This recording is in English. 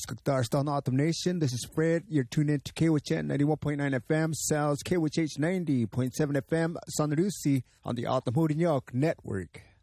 Kaktarstan Autumn Nation. This is Fred. You're tuned in to KWHN 91.9 FM, Sal's KWH 90.7 FM, San Lucy on the Autumn Hood York Network.